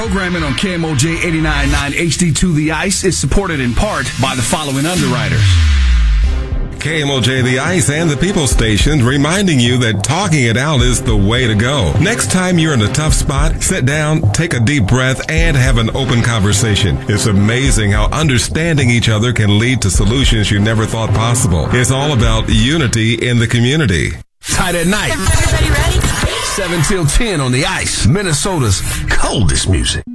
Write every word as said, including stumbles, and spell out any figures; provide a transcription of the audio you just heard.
Programming on K M O J eighty-nine point nine H D two The Ice is supported in part by the following underwriters. K M O J The Ice and the People Station reminding you that talking it out is the way to go. Next time you're in a tough spot, sit down, take a deep breath, and have an open conversation. It's amazing how understanding each other can lead to solutions you never thought possible. It's all about unity in the community. Tight at night. Everybody ready? seven till ten on The Ice, Minnesota's coldest music.